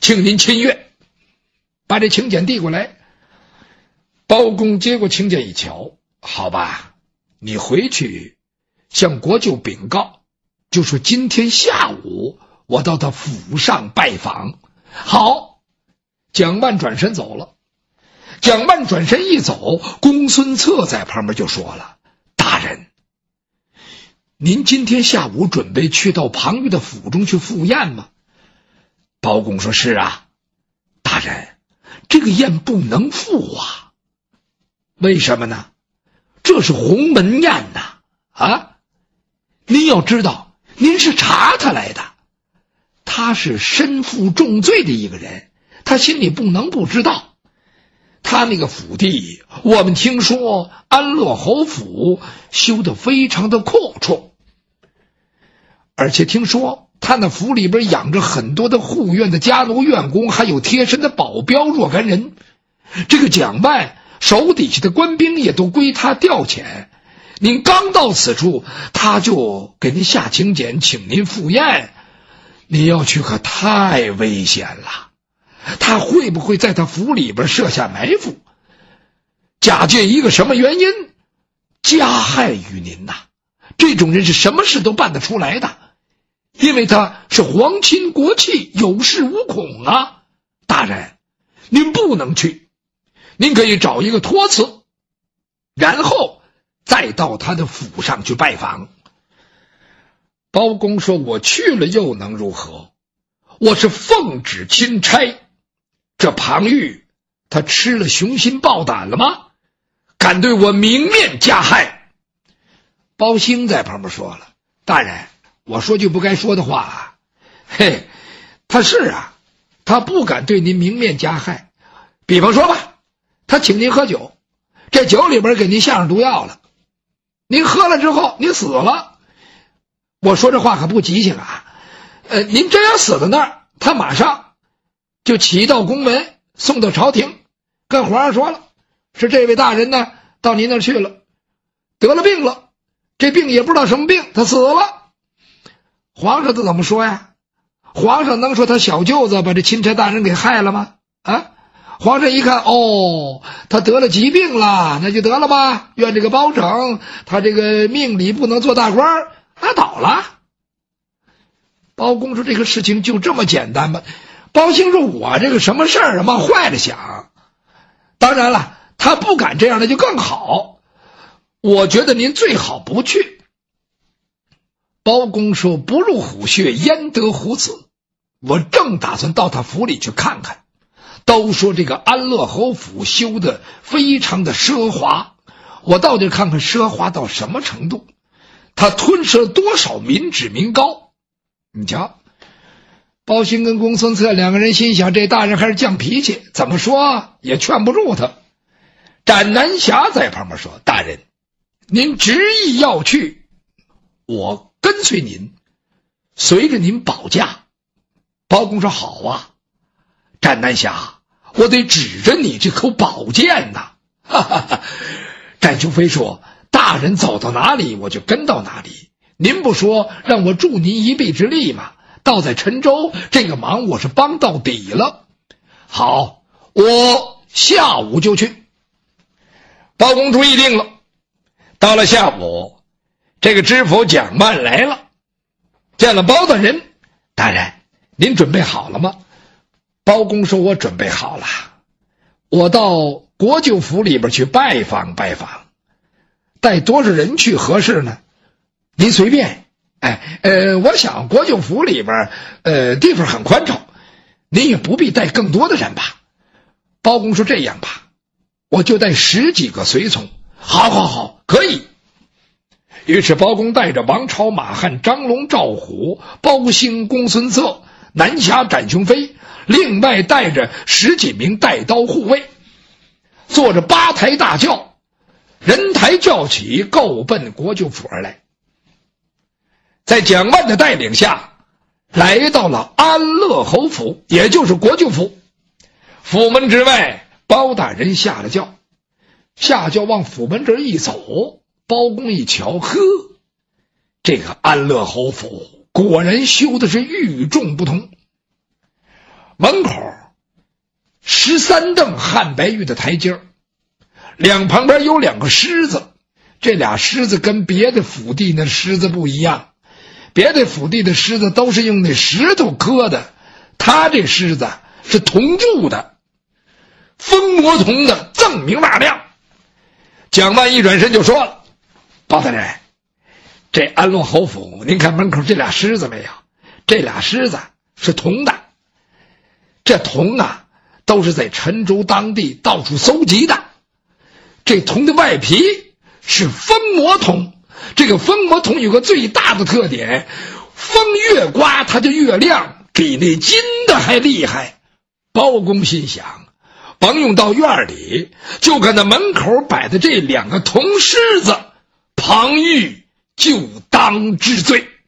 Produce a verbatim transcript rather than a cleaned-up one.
请您亲阅。把这请柬递过来。包公接过请柬一瞧，好吧，你回去向国舅禀告，就说今天下午我到他府上拜访。好。蒋万转身走了。蒋万转身一走，公孙策在旁边就说了：大人，您今天下午准备去到庞玉的府中去赴宴吗？包公说：是啊。大人，这个宴不能赴啊。为什么呢？这是鸿门宴呐！啊，您要知道，您是查他来的，他是身负重罪的一个人，他心里不能不知道。他那个府地，我们听说安乐侯府修得非常的阔绰，而且听说他那府里边养着很多的护院的家奴院工，还有贴身的保镖若干人。这个蒋万手底下的官兵也都归他调遣，您刚到此处，他就给您下请柬，请您赴宴，您要去可太危险了。他会不会在他府里边设下埋伏，假借一个什么原因加害于您呐？这种人是什么事都办得出来的，因为他是皇亲国戚，有恃无恐啊。大人，您不能去，您可以找一个托辞，然后再到他的府上去拜访。包公说：我去了又能如何？我是奉旨钦差，这庞玉他吃了雄心豹胆了吗？敢对我明面加害。包兴在旁边说了：大人，我说句不该说的话啊，嘿，他是啊，他不敢对您明面加害。比方说吧，他请您喝酒，这酒里边给您下上毒药了，您喝了之后您死了，我说这话可不吉祥啊。呃，您真要死在那儿，他马上就启到宫门，送到朝廷，跟皇上说了，是这位大人呢到您那儿去了，得了病了，这病也不知道什么病，他死了。皇上他怎么说呀？皇上能说他小舅子把这钦差大人给害了吗？啊，皇上一看，哦，他得了疾病了，那就得了吧，愿这个包拯他这个命里不能做大官，拉倒了。包公说：这个事情就这么简单吗？包兴说：我这个什么事儿啊，往坏了想。当然了，他不敢这样，那就更好。我觉得您最好不去。包公说：不入虎穴，焉得虎子？我正打算到他府里去看看。都说这个安乐侯府修的非常的奢华，我到底看看奢华到什么程度，他吞噬了多少民脂民膏。你瞧，包兴跟公孙策两个人心想，这大人还是犟脾气，怎么说也劝不住他。斩南侠在旁边说：大人，您执意要去，我跟随您，随着您保驾。包公说：好啊，斩南侠，我得指着你这口宝剑呐！哈哈哈。展雄飞说：大人走到哪里我就跟到哪里，您不说让我助您一臂之力吗？到在陈州，这个忙我是帮到底了。好，我下午就去。包公主意定了。到了下午，这个知府蒋万来了，见了包大人：大人，您准备好了吗？包公说：我准备好了，我到国舅府里边去拜访拜访。带多少人去合适呢？您随便。哎，呃，我想国舅府里边，呃，地方很宽敞，您也不必带更多的人吧。包公说：这样吧，我就带十几个随从。好好好，可以。于是包公带着王朝、马汉、张龙、赵虎、包兴、公孙策、南侠展雄飞，另外带着十几名带刀护卫，坐着八抬大轿，人抬轿起，够奔国舅府而来。在蒋万的带领下，来到了安乐侯府，也就是国舅府。府门之外，包大人下了轿，下轿往府门这一走，包公一瞧，呵，这个安乐侯府果然修的是与众不同。 门口十三凳汉白玉的台阶，两旁边有两个狮子，这俩狮子跟别的府地那狮子不一样，别的府地的狮子都是用那石头刻的，他这狮子是铜铸的，风魔铜的，锃明瓦亮。蒋万一转身就说了：包大人，这安龙侯府您看门口这俩狮子没有？这俩狮子是铜的，这铜啊都是在陈州当地到处搜集的。这铜的外皮是风魔铜，这个风魔铜有个最大的特点，风越刮它就越亮，比那金的还厉害。包公心想，甭用到院里，就看那门口摆的这两个铜狮子，庞玉就当治罪。